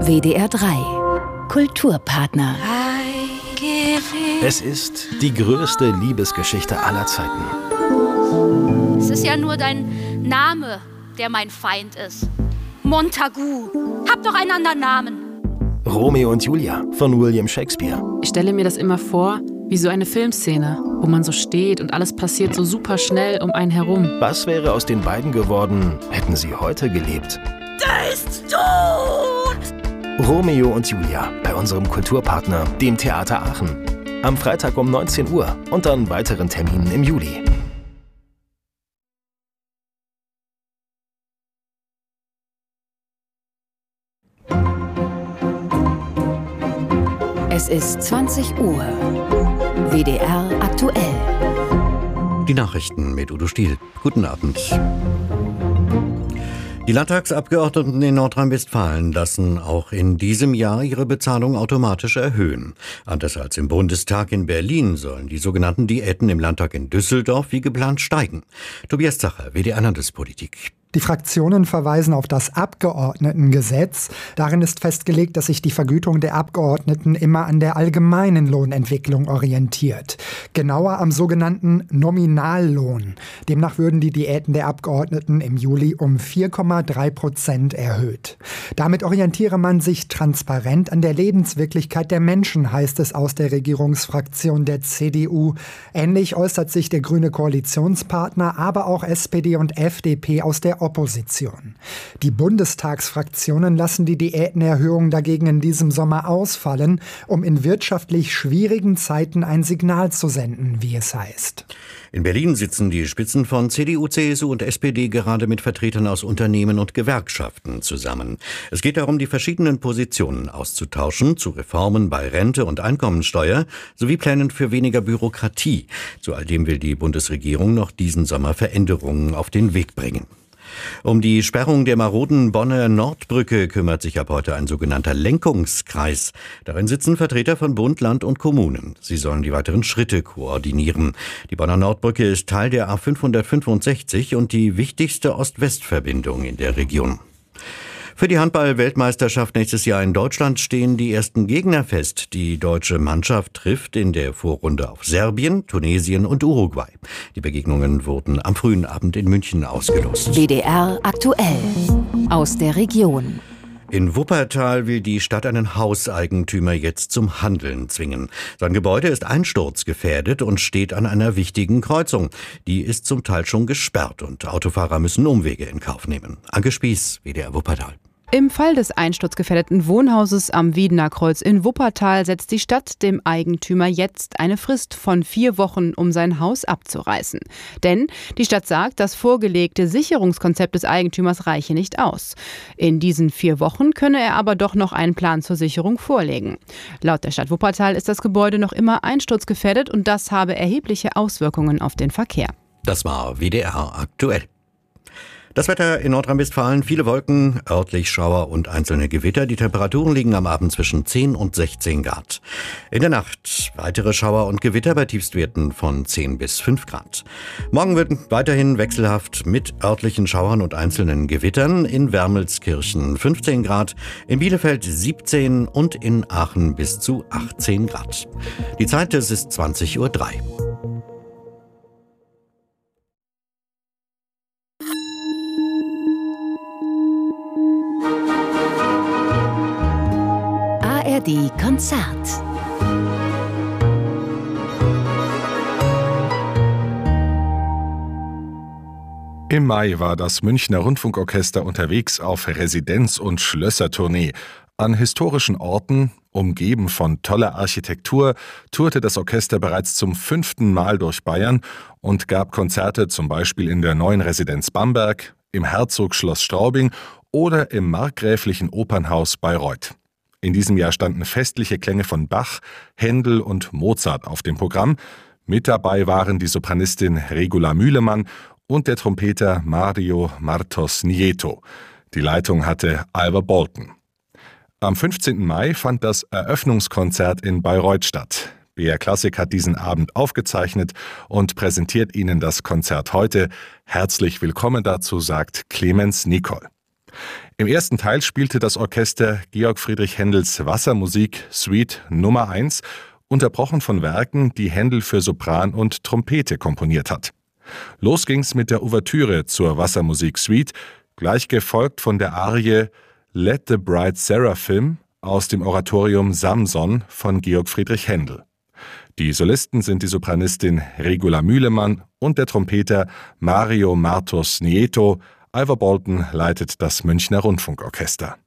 WDR 3 Kulturpartner. Es ist die größte Liebesgeschichte aller Zeiten. Es ist ja nur dein Name, der mein Feind ist. Montagu. Habt doch einen anderen Namen. Romeo und Julia von William Shakespeare. Ich stelle mir das immer vor, wie so eine Filmszene, wo man so steht und alles passiert so super schnell um einen herum. Was wäre aus den beiden geworden, hätten sie heute gelebt? Der ist tot! Romeo und Julia bei unserem Kulturpartner, dem Theater Aachen. Am Freitag um 19 Uhr und an weiteren Terminen im Juli. Es ist 20 Uhr. WDR aktuell. Die Nachrichten mit Udo Stiel. Guten Abend. Die Landtagsabgeordneten in Nordrhein-Westfalen lassen auch in diesem Jahr ihre Bezahlung automatisch erhöhen. Anders als im Bundestag in Berlin sollen die sogenannten Diäten im Landtag in Düsseldorf wie geplant steigen. Tobias Zacher, WDR Landespolitik. Die Fraktionen verweisen auf das Abgeordnetengesetz. Darin ist festgelegt, dass sich die Vergütung der Abgeordneten immer an der allgemeinen Lohnentwicklung orientiert. Genauer am sogenannten Nominallohn. Demnach würden die Diäten der Abgeordneten im Juli um 4,3% erhöht. Damit orientiere man sich transparent an der Lebenswirklichkeit der Menschen, heißt es aus der Regierungsfraktion der CDU. Ähnlich äußert sich der grüne Koalitionspartner, aber auch SPD und FDP aus der Opposition. Die Bundestagsfraktionen lassen die Diätenerhöhung dagegen in diesem Sommer ausfallen, um in wirtschaftlich schwierigen Zeiten ein Signal zu senden, wie es heißt. In Berlin sitzen die Spitzen von CDU, CSU und SPD gerade mit Vertretern aus Unternehmen und Gewerkschaften zusammen. Es geht darum, die verschiedenen Positionen auszutauschen zu Reformen bei Rente und Einkommensteuer sowie Plänen für weniger Bürokratie. Zu all dem will die Bundesregierung noch diesen Sommer Veränderungen auf den Weg bringen. Um die Sperrung der maroden Bonner Nordbrücke kümmert sich ab heute ein sogenannter Lenkungskreis. Darin sitzen Vertreter von Bund, Land und Kommunen. Sie sollen die weiteren Schritte koordinieren. Die Bonner Nordbrücke ist Teil der A565 und die wichtigste Ost-West-Verbindung in der Region. Für die Handball-Weltmeisterschaft nächstes Jahr in Deutschland stehen die ersten Gegner fest. Die deutsche Mannschaft trifft in der Vorrunde auf Serbien, Tunesien und Uruguay. Die Begegnungen wurden am frühen Abend in München ausgelost. WDR aktuell. Aus der Region. In Wuppertal will die Stadt einen Hauseigentümer jetzt zum Handeln zwingen. Sein Gebäude ist einsturzgefährdet und steht an einer wichtigen Kreuzung. Die ist zum Teil schon gesperrt und Autofahrer müssen Umwege in Kauf nehmen. Anke Spieß, WDR Wuppertal. Im Fall des einsturzgefährdeten Wohnhauses am Wiedener Kreuz in Wuppertal setzt die Stadt dem Eigentümer jetzt eine Frist von 4 Wochen, um sein Haus abzureißen. Denn die Stadt sagt, das vorgelegte Sicherungskonzept des Eigentümers reiche nicht aus. In diesen 4 Wochen könne er aber doch noch einen Plan zur Sicherung vorlegen. Laut der Stadt Wuppertal ist das Gebäude noch immer einsturzgefährdet und das habe erhebliche Auswirkungen auf den Verkehr. Das war WDR aktuell. Das Wetter in Nordrhein-Westfalen, viele Wolken, örtlich Schauer und einzelne Gewitter. Die Temperaturen liegen am Abend zwischen 10 und 16 Grad. In der Nacht weitere Schauer und Gewitter bei Tiefstwerten von 10 bis 5 Grad. Morgen wird weiterhin wechselhaft mit örtlichen Schauern und einzelnen Gewittern. In Wermelskirchen 15 Grad, in Bielefeld 17 und in Aachen bis zu 18 Grad. Die Zeit, es ist 20:03 Uhr. ARD Konzert. Im Mai war das Münchner Rundfunkorchester unterwegs auf Residenz- und Schlössertournee. An historischen Orten, umgeben von toller Architektur, tourte das Orchester bereits zum 5. Mal durch Bayern und gab Konzerte zum Beispiel in der Neuen Residenz Bamberg, im Herzogsschloss Straubing oder im Markgräflichen Opernhaus Bayreuth. In diesem Jahr standen festliche Klänge von Bach, Händel und Mozart auf dem Programm. Mit dabei waren die Sopranistin Regula Mühlemann und der Trompeter Mario Martos Nieto. Die Leitung hatte Alva Bolton. Am 15. Mai fand das Eröffnungskonzert in Bayreuth statt. BR Klassik hat diesen Abend aufgezeichnet und präsentiert Ihnen das Konzert heute. Herzlich willkommen dazu, sagt Clemens Nicol. Im ersten Teil spielte das Orchester Georg Friedrich Händels Wassermusik Suite Nummer 1, unterbrochen von Werken, die Händel für Sopran und Trompete komponiert hat. Los ging's mit der Ouvertüre zur Wassermusik Suite, gleich gefolgt von der Arie Let the Bright Seraphim aus dem Oratorium Samson von Georg Friedrich Händel. Die Solisten sind die Sopranistin Regula Mühlemann und der Trompeter Mario Martos Nieto. Ivor Bolton leitet das Münchner Rundfunkorchester.